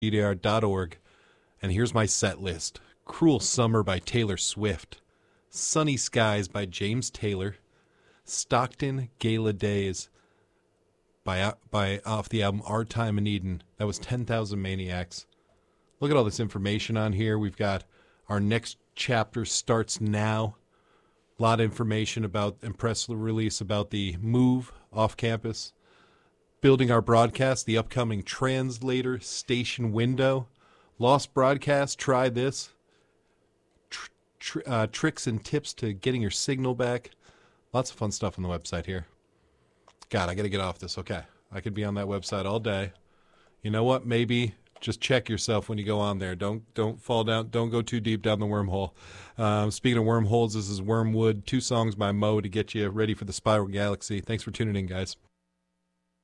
www.edr.org. And here's my set list. Cruel Summer by Taylor Swift. Sunny Skies by James Taylor. Stockton Gala Days by off the album Our Time in Eden. That was 10,000 Maniacs. Look at all this information on here. We've got our next chapter starts now. A lot of information about and press release about the move off campus. Building our broadcast, the upcoming translator station window. Lost broadcast, try this. Tricks and tips to getting your signal back. Lots of fun stuff on the website here. God, I got to get off this. Okay. I could be on that website all day. You know what? Maybe just check yourself when you go on there. Don't fall down. Don't go too deep down the wormhole. Speaking of wormholes, this is Wormwood. 2 songs by Mo to get you ready for the Spiral Galaxy. Thanks for tuning in, guys.